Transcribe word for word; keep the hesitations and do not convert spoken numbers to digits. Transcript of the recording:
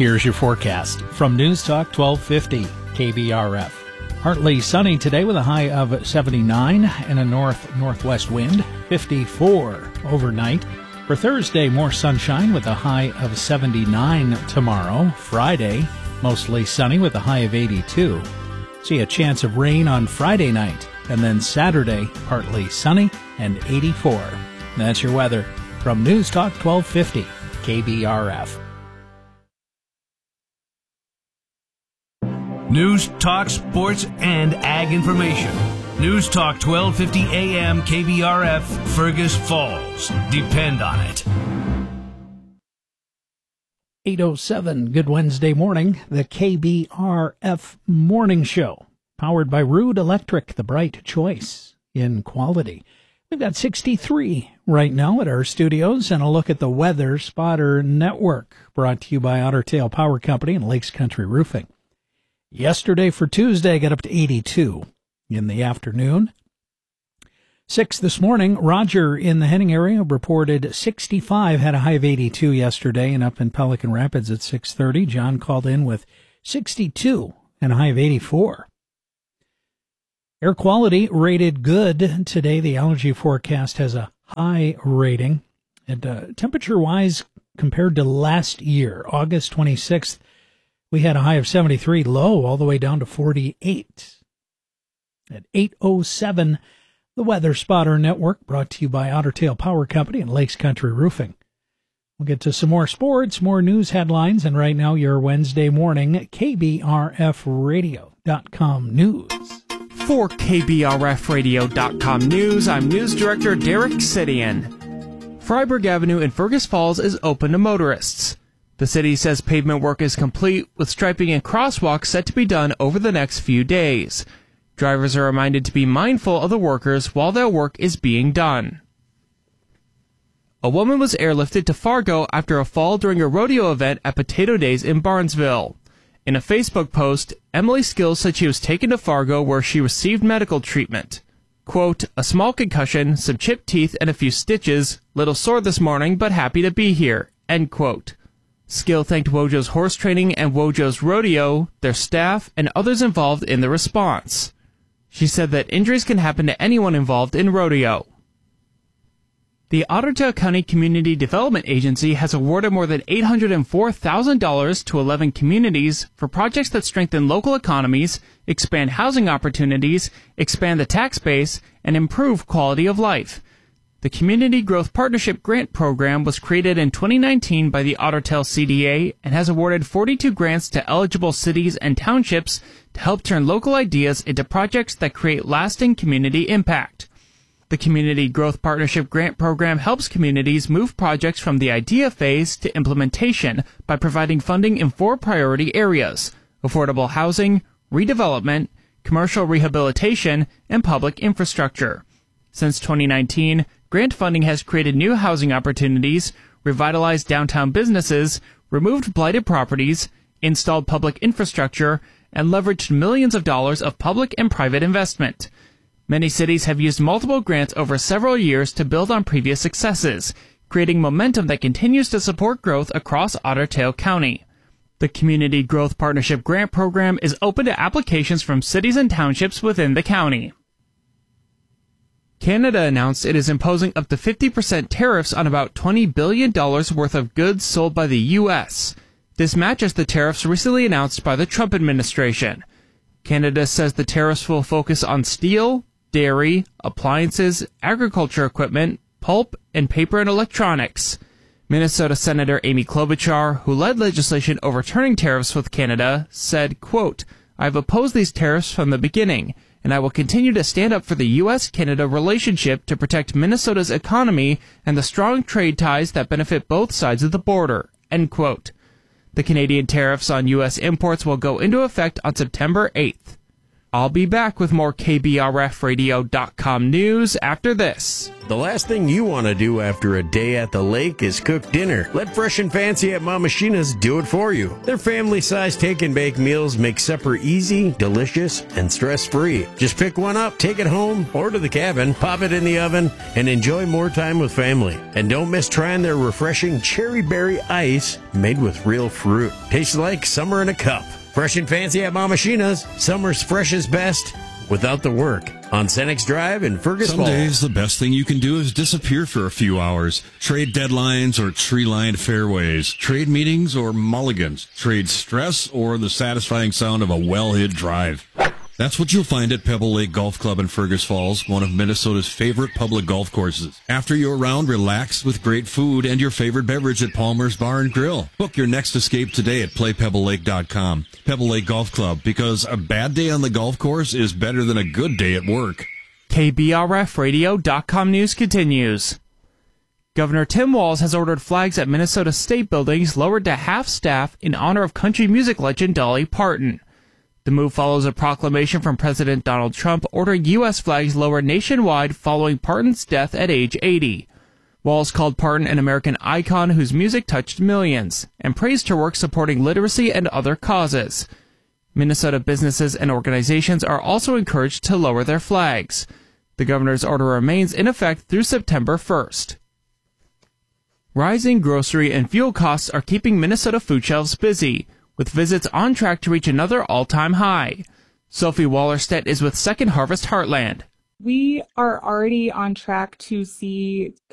Here's your forecast from News Talk twelve fifty K B R F. Partly sunny today with a high of seventy-nine and a north-northwest wind, fifty-four overnight. For Thursday, more sunshine with a high of seventy-nine tomorrow. Friday, mostly sunny with a high of eighty-two. See a chance of rain on Friday night. And then Saturday, partly sunny and eighty-four. That's your weather from News Talk twelve fifty K B R F. News, talk, sports, and ag information. News Talk twelve fifty A M K B R F, Fergus Falls. Depend on it. eight oh seven, good Wednesday morning, the K B R F Morning Show. Powered by Ruud Electric, the bright choice in quality. We've got sixty-three right now at our studios, and a look at the Weather Spotter Network, brought to you by Otter Tail Power Company and Lakes Country Roofing. Yesterday for Tuesday, got up to eighty-two in the afternoon. Six this morning, Roger in the Henning area reported sixty-five, had a high of eighty-two yesterday, and up in Pelican Rapids at six thirty, John called in with sixty-two and a high of eighty-four. Air quality rated good today. The allergy forecast has a high rating. And uh, temperature-wise, compared to last year, August twenty-sixth, we had a high of seventy-three, low all the way down to forty-eight. At eight oh seven, the Weather Spotter Network, brought to you by Otter Tail Power Company and Lakes Country Roofing. We'll get to some more sports, more news headlines, and right now your Wednesday morning K B R F radio dot com news. For K B R F radio dot com news, I'm News Director Derek Sidian. Freiburg Avenue in Fergus Falls is open to motorists. The city says pavement work is complete, with striping and crosswalks set to be done over the next few days. Drivers are reminded to be mindful of the workers while their work is being done. A woman was airlifted to Fargo after a fall during a rodeo event at Potato Days in Barnesville. In a Facebook post, Emily Skills said she was taken to Fargo where she received medical treatment. Quote, a small concussion, some chipped teeth, and a few stitches. Little sore this morning, but happy to be here. End quote. Skill thanked Wojo's Horse Training and Wojo's Rodeo, their staff, and others involved in the response. She said that injuries can happen to anyone involved in rodeo. The Otter Tail County Community Development Agency has awarded more than eight hundred four thousand dollars to eleven communities for projects that strengthen local economies, expand housing opportunities, expand the tax base, and improve quality of life. The Community Growth Partnership Grant Program was created in twenty nineteen by the Otter Tail C D A and has awarded forty-two grants to eligible cities and townships to help turn local ideas into projects that create lasting community impact. The Community Growth Partnership Grant Program helps communities move projects from the idea phase to implementation by providing funding in four priority areas: affordable housing, redevelopment, commercial rehabilitation, and public infrastructure. Since twenty nineteen, grant funding has created new housing opportunities, revitalized downtown businesses, removed blighted properties, installed public infrastructure, and leveraged millions of dollars of public and private investment. Many cities have used multiple grants over several years to build on previous successes, creating momentum that continues to support growth across Otter Tail County. The Community Growth Partnership Grant Program is open to applications from cities and townships within the county. Canada announced it is imposing up to fifty percent tariffs on about twenty billion dollars worth of goods sold by the U S. This matches the tariffs recently announced by the Trump administration. Canada says the tariffs will focus on steel, dairy, appliances, agriculture equipment, pulp, and paper and electronics. Minnesota Senator Amy Klobuchar, who led legislation overturning tariffs with Canada, said, quote, I've opposed these tariffs from the beginning, and I will continue to stand up for the U S Canada relationship to protect Minnesota's economy and the strong trade ties that benefit both sides of the border, end quote. The Canadian tariffs on U S imports will go into effect on September eighth. I'll be back with more K B R F radio dot com news after this. The last thing you want to do after a day at the lake is cook dinner. Let Fresh and Fancy at Mamashina's do it for you. Their family-sized take-and-bake meals make supper easy, delicious, and stress-free. Just pick one up, take it home, or to the cabin, pop it in the oven, and enjoy more time with family. And don't miss trying their refreshing cherry berry ice made with real fruit. Tastes like summer in a cup. Fresh and Fancy at Mamashina's. Summer's fresh is best without the work. On Senex Drive in Fergus Some Falls. days the best thing you can do is disappear for a few hours. Trade deadlines or tree-lined fairways. Trade meetings or mulligans. Trade stress or the satisfying sound of a well-hit drive. That's what you'll find at Pebble Lake Golf Club in Fergus Falls, one of Minnesota's favorite public golf courses. After your round, relax with great food and your favorite beverage at Palmer's Bar and Grill. Book your next escape today at play pebble lake dot com. Pebble Lake Golf Club, because a bad day on the golf course is better than a good day at work. K B R F radio dot com news continues. Governor Tim Walz has ordered flags at Minnesota state buildings lowered to half staff in honor of country music legend Dolly Parton. The move follows a proclamation from President Donald Trump ordering U S flags lowered nationwide following Parton's death at age eighty. Walz called Parton an American icon whose music touched millions, and praised her work supporting literacy and other causes. Minnesota businesses and organizations are also encouraged to lower their flags. The governor's order remains in effect through September first. Rising grocery and fuel costs are keeping Minnesota food shelves busy, with visits on track to reach another all-time high. Sophie Wallerstedt is with Second Harvest Heartland. We are already on track to see